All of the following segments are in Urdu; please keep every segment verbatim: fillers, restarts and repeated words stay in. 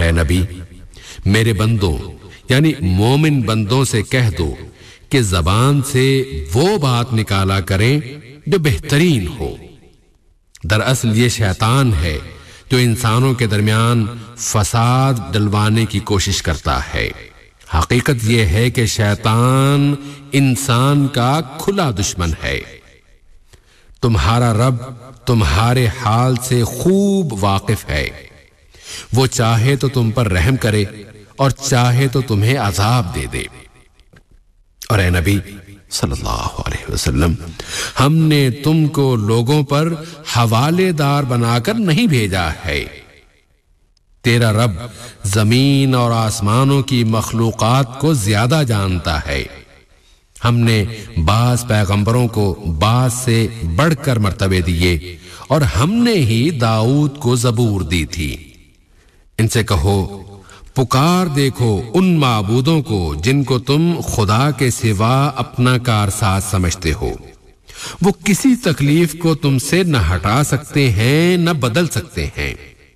اے نبی میرے بندوں یعنی مومن بندوں سے کہہ دو کہ زبان سے وہ بات نکالا کریں جو بہترین ہو۔ دراصل یہ شیطان ہے جو انسانوں کے درمیان فساد ڈلوانے کی کوشش کرتا ہے۔ حقیقت یہ ہے کہ شیطان انسان کا کھلا دشمن ہے۔ تمہارا رب تمہارے حال سے خوب واقف ہے، وہ چاہے تو تم پر رحم کرے اور چاہے تو تمہیں عذاب دے دے۔ اور اے نبی صلی اللہ علیہ وسلم ہم نے تم کو لوگوں پر حوالے دار بنا کر نہیں بھیجا ہے۔ تیرا رب زمین اور آسمانوں کی مخلوقات کو زیادہ جانتا ہے۔ ہم نے بعض پیغمبروں کو بعض سے بڑھ کر مرتبے دیے اور ہم نے ہی داؤد کو زبور دی تھی۔ ان سے کہو پکار دیکھو ان معبودوں کو جن کو تم خدا کے سوا اپنا کارساز سمجھتے ہو، وہ کسی تکلیف کو تم سے نہ ہٹا سکتے ہیں نہ بدل سکتے ہیں۔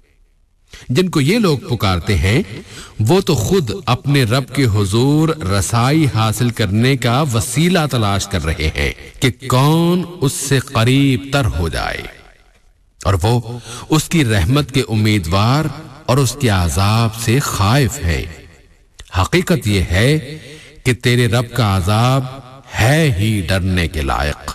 جن کو یہ لوگ پکارتے ہیں وہ تو خود اپنے رب کے حضور رسائی حاصل کرنے کا وسیلہ تلاش کر رہے ہیں کہ کون اس سے قریب تر ہو جائے، اور وہ اس کی رحمت کے امیدوار اور اس کے عذاب سے خائف ہے۔ حقیقت یہ ہے کہ تیرے رب کا عذاب ہے ہی ڈرنے کے لائق،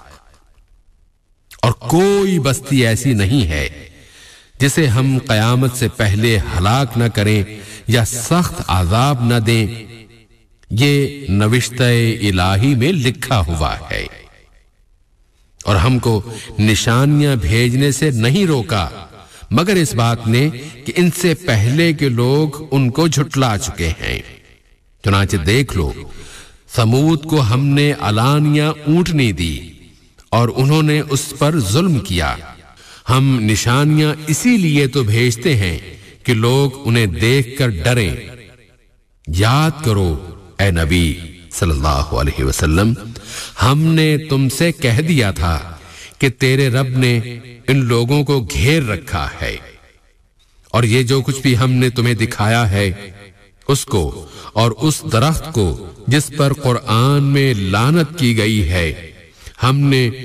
اور کوئی بستی ایسی نہیں ہے جسے ہم قیامت سے پہلے ہلاک نہ کریں یا سخت عذاب نہ دیں۔ یہ نوشتہ الہی میں لکھا ہوا ہے، اور ہم کو نشانیاں بھیجنے سے نہیں روکا مگر اس بات نے کہ ان سے پہلے کے لوگ ان کو جھٹلا چکے ہیں۔ چنانچہ دیکھ لو ثمود کو ہم نے علانیہ اونٹنی دی اور انہوں نے اس پر ظلم کیا۔ ہم نشانیاں اسی لیے تو بھیجتے ہیں کہ لوگ انہیں دیکھ کر ڈریں۔ یاد کرو اے نبی صلی اللہ علیہ وسلم ہم نے تم سے کہہ دیا تھا کہ تیرے رب نے ان لوگوں کو گھیر رکھا ہے، اور یہ جو کچھ بھی ہم نے تمہیں دکھایا ہے اس کو اور اس درخت کو جس پر قرآن میں لعنت کی گئی ہے ہم نے